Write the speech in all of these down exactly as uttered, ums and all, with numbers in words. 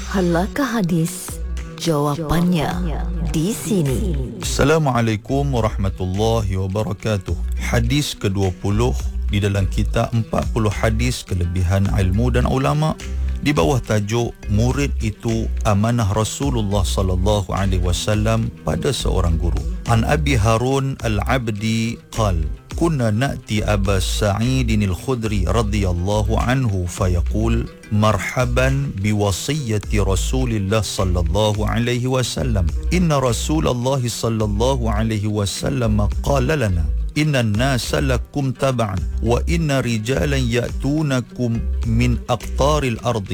Halakah hadis? Jawapannya di sini. Assalamualaikum warahmatullahi wabarakatuh. Hadis ke dua puluh di dalam kitab empat puluh hadis kelebihan ilmu dan ulama di bawah tajuk murid itu amanah Rasulullah sallallahu alaihi wasallam pada seorang guru. An Abi Harun Al-Abdi qal كنا نأتي أبا سعيد الخدري رضي الله عنه فيقول مرحبا بوصية رسول الله صلى الله عليه وسلم إن رسول الله صلى الله عليه وسلم قال لنا إن الناس لكم تبعا وإن رجالا يأتونكم من أقطار الأرض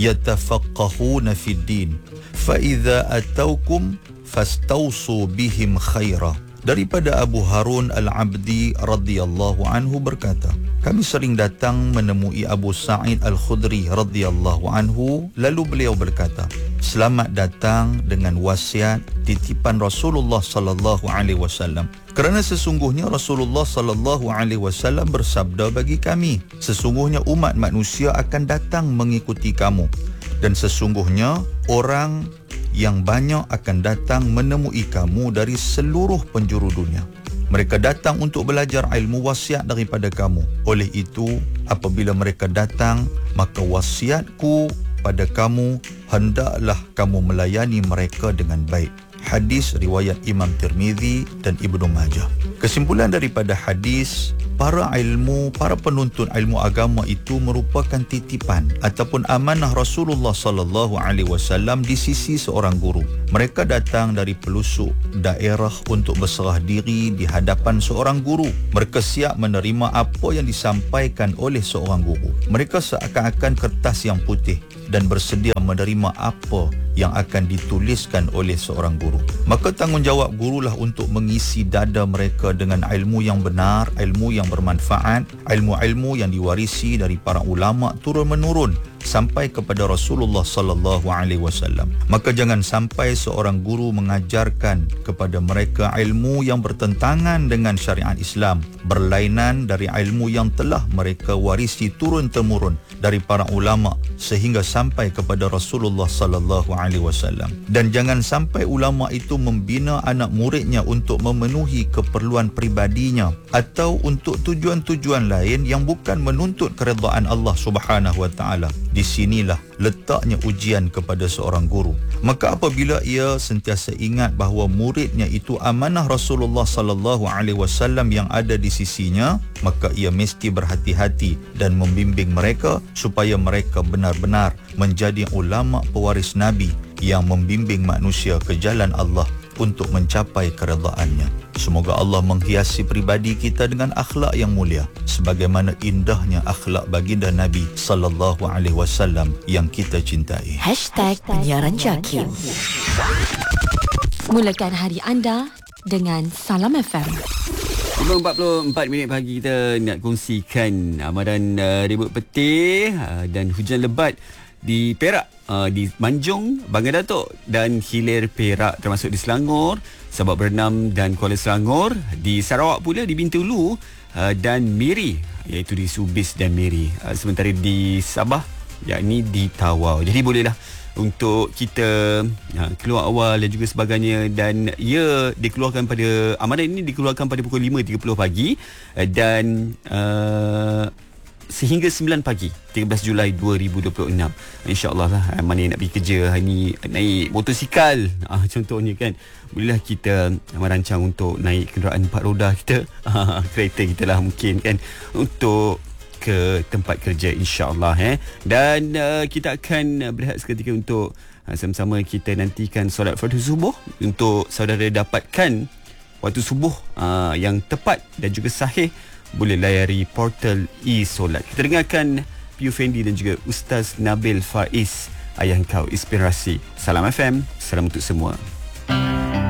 يتفقهون في الدين فإذا أتوكم فاستوصوا بهم خيرا. Daripada Abu Harun Al-Abdi radhiyallahu anhu berkata, kami sering datang menemui Abu Sa'id Al-Khudri radhiyallahu anhu, lalu beliau berkata, selamat datang dengan wasiat titipan Rasulullah sallallahu alaihi wasallam. Kerana sesungguhnya Rasulullah sallallahu alaihi wasallam bersabda bagi kami, sesungguhnya umat manusia akan datang mengikuti kamu dan sesungguhnya orang yang banyak akan datang menemui kamu dari seluruh penjuru dunia. Mereka datang untuk belajar ilmu wasiat daripada kamu. Oleh itu, apabila mereka datang, maka wasiatku pada kamu, hendaklah kamu melayani mereka dengan baik. Hadis riwayat Imam Tirmizi dan Ibnu Majah. Kesimpulan daripada hadis, para ilmu, para penuntut ilmu agama itu merupakan titipan ataupun amanah Rasulullah sallallahu alaihi wasallam di sisi seorang guru. Mereka datang dari pelosok daerah untuk berserah diri di hadapan seorang guru. Mereka siap menerima apa yang disampaikan oleh seorang guru. Mereka seakan-akan kertas yang putih dan bersedia menerima apa yang akan dituliskan oleh seorang guru. Maka tanggungjawab gurulah untuk mengisi dada mereka dengan ilmu yang benar, ilmu yang bermanfaat, ilmu-ilmu yang diwarisi dari para ulama turun-menurun sampai kepada Rasulullah sallallahu alaihi wasallam. Maka jangan sampai seorang guru mengajarkan kepada mereka ilmu yang bertentangan dengan syariat Islam, berlainan dari ilmu yang telah mereka warisi turun-temurun dari para ulama sehingga sampai kepada Rasulullah sallallahu alaihi wasallam. Dan jangan sampai ulama itu membina anak muridnya untuk memenuhi keperluan pribadinya atau untuk tujuan-tujuan lain yang bukan menuntut keredaan Allah Subhanahu wa taala. Di sinilah letaknya ujian kepada seorang guru. Maka apabila ia sentiasa ingat bahawa muridnya itu amanah Rasulullah sallallahu alaihi wasallam yang ada di sisinya, maka ia mesti berhati-hati dan membimbing mereka supaya mereka benar-benar menjadi ulama pewaris Nabi yang membimbing manusia ke jalan Allah untuk mencapai keredaannya. Semoga Allah menghiasi pribadi kita dengan akhlak yang mulia sebagaimana indahnya akhlak baginda Nabi sallallahu alaihi wasallam yang kita cintai. Hashtag Penyiaran Jakim. Mulakan hari anda dengan Salam F M. lima empat puluh empat minit pagi kita nak kongsikan amaran uh, ribut petir uh, dan hujan lebat di Perak, uh, di Manjung, Bangka Datuk dan Hilir Perak termasuk di Selangor, Sabak Bernam dan Kuala Selangor, di Sarawak pula di Bintulu uh, dan Miri iaitu di Subis dan Miri, uh, sementara di Sabah yakni di Tawau. Jadi bolehlah untuk kita uh, keluar awal dan juga sebagainya, dan ia dikeluarkan pada amaran ini dikeluarkan pada pukul lima tiga puluh pagi uh, dan uh, sehingga sembilan pagi tiga belas Julai dua ribu dua puluh enam. InsyaAllah lah, mana yang nak pergi kerja hari ni naik motosikal ah, contohnya kan, bolehlah kita merancang untuk naik kenderaan empat roda kita, ah, kereta kita lah mungkin kan, untuk ke tempat kerja insyaAllah eh. Dan uh, kita akan berehat seketika untuk uh, sama-sama kita nantikan solat fardu subuh untuk saudara dapatkan waktu subuh uh, yang tepat dan juga sahih. Boleh layari portal e-solat. Kita dengarkan Piu Fendi dan juga Ustaz Nabil Faiz, Ayah Kau Inspirasi. Salam F M, salam untuk semua.